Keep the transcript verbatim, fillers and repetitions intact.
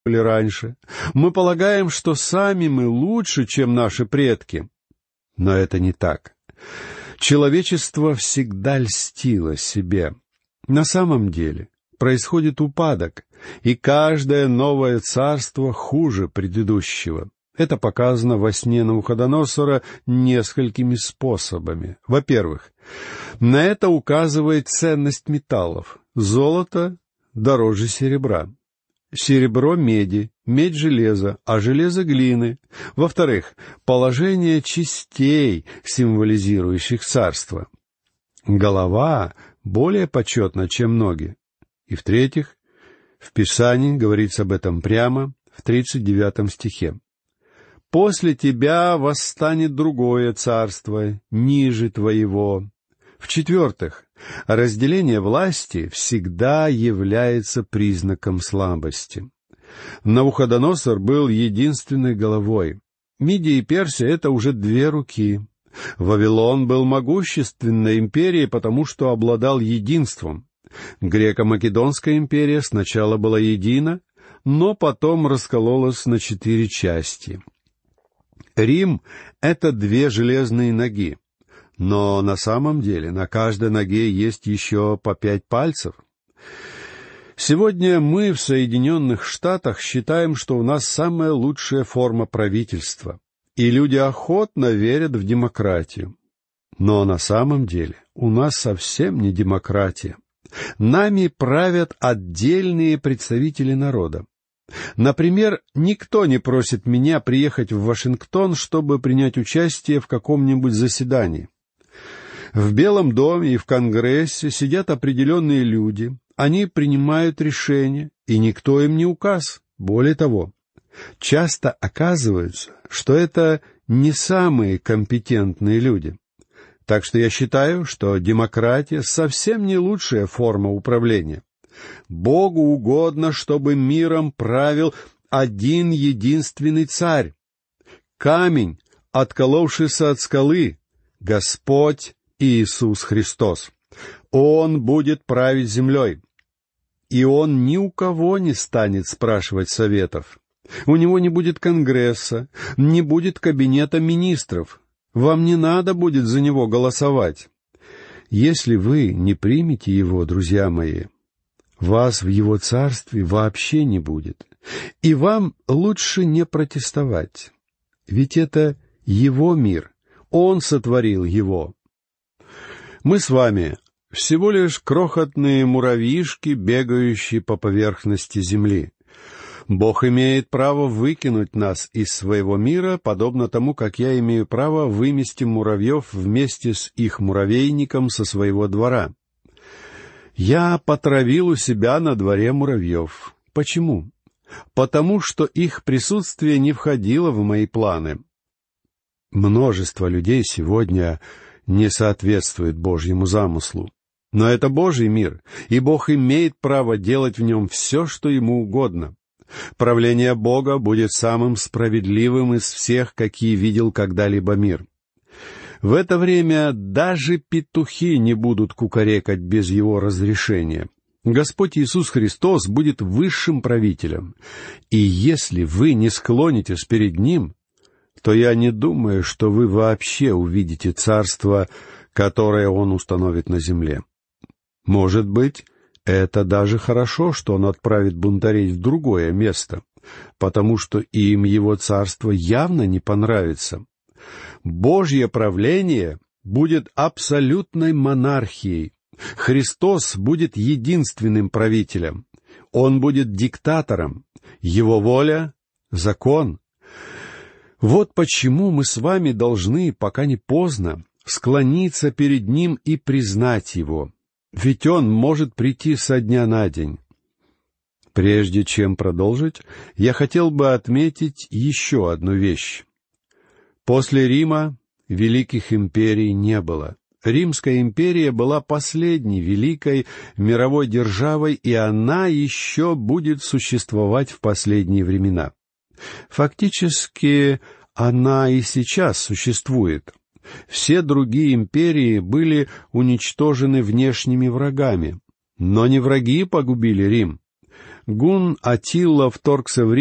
были раньше. Мы полагаем, что сами мы лучше, чем наши предки. Но это не так. Человечество всегда льстило себе. На самом деле происходит упадок, и каждое новое царство хуже предыдущего. Это показано во сне Навуходоносора несколькими способами. Во-первых, на это указывает ценность металлов. Золото дороже серебра. Серебро — меди, медь — железа, а железо — глины. Во-вторых, положение частей, символизирующих царство. Голова более почетна, чем ноги. И в-третьих, в Писании говорится об этом прямо в тридцать девятом стихе. «После тебя восстанет другое царство, ниже твоего». В-четвертых, разделение власти всегда является признаком слабости. Навуходоносор был единственной головой. Мидия и Персия — это уже две руки. Вавилон был могущественной империей, потому что обладал единством. Греко-Македонская империя сначала была едина, но потом раскололась на четыре части. Рим — это две железные ноги. Но на самом деле на каждой ноге есть еще по пять пальцев. Сегодня мы в Соединенных Штатах считаем, что у нас самая лучшая форма правительства, и люди охотно верят в демократию. Но на самом деле у нас совсем не демократия. Нами правят отдельные представители народа. Например, никто не просит меня приехать в Вашингтон, чтобы принять участие в каком-нибудь заседании. В Белом доме и в Конгрессе сидят определенные люди, они принимают решения, и никто им не указ. Более того, часто оказывается, что это не самые компетентные люди. Так что я считаю, что демократия совсем не лучшая форма управления. Богу угодно, чтобы миром правил один единственный царь. Камень, отколовшийся от скалы, Господь Иисус Христос. Он будет править землей. И Он ни у кого не станет спрашивать советов. У Него не будет Конгресса, не будет кабинета министров. Вам не надо будет за Него голосовать. Если вы не примете Его, друзья мои, вас в Его царстве вообще не будет. И вам лучше не протестовать. Ведь это Его мир. Он сотворил его. Мы с вами всего лишь крохотные муравьишки, бегающие по поверхности земли. Бог имеет право выкинуть нас из своего мира, подобно тому, как я имею право вымести муравьев вместе с их муравейником со своего двора. Я потравил у себя на дворе муравьев. Почему? Потому что их присутствие не входило в мои планы. Множество людей сегодня не соответствует Божьему замыслу. Но это Божий мир, и Бог имеет право делать в нем все, что Ему угодно. Правление Бога будет самым справедливым из всех, какие видел когда-либо мир. В это время даже петухи не будут кукарекать без Его разрешения. Господь Иисус Христос будет высшим правителем, и если вы не склонитесь перед Ним, то я не думаю, что вы вообще увидите царство, которое Он установит на земле. Может быть, это даже хорошо, что Он отправит бунтарей в другое место, потому что им Его царство явно не понравится. Божье правление будет абсолютной монархией. Христос будет единственным правителем. Он будет диктатором. Его воля — закон. Вот почему мы с вами должны, пока не поздно, склониться перед Ним и признать Его. Ведь Он может прийти со дня на день. Прежде чем продолжить, я хотел бы отметить еще одну вещь. После Рима великих империй не было. Римская империя была последней великой мировой державой, и она еще будет существовать в последние времена. Фактически, она и сейчас существует. Все другие империи были уничтожены внешними врагами, но не враги погубили Рим. Гун Атилла вторгся в